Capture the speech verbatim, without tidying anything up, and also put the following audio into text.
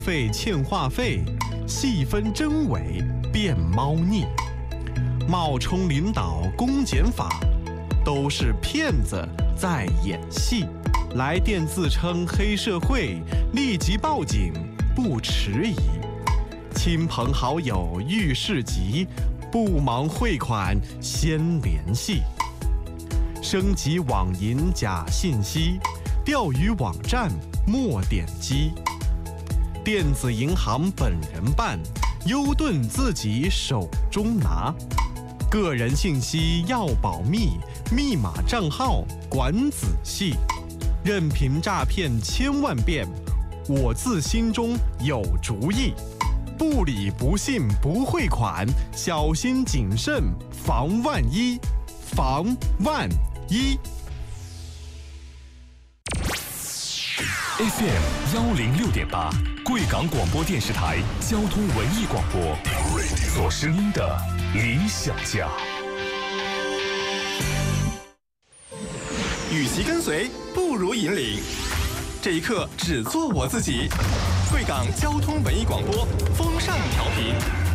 费欠话费，细分真伪辨猫腻，冒充领导公检法，都是骗子在演戏。来电自称黑社会，立即报警不迟疑。亲朋好友遇事急，不忙汇款先联系。升级网银假信息，钓鱼网站莫点击。电子银行本人办，优盾自己手中拿。个人信息要保密，密码账号管仔细。任凭诈骗千万遍，我自心中有主意。不理不信不汇款，小心谨慎防万一，防万一。 F M 幺零六点八，贵港广播电视台交通文艺广播，做声音的理想家。 与其跟随，不如引领。这一刻，只做我自己。贵港交通文艺广播，风尚调频。